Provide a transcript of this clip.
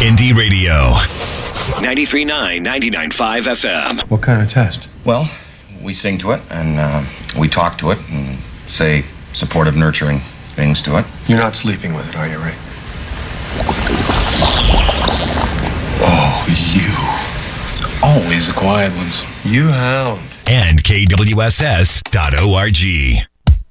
Indie Radio. 93.9, 99.5 FM. What kind of test? Well, we sing to it, and we talk to it, and say supportive, nurturing things to it. You're not sleeping with it, are you, Ray? Oh, you. It's always the quiet ones. You hound. And KWSS.org.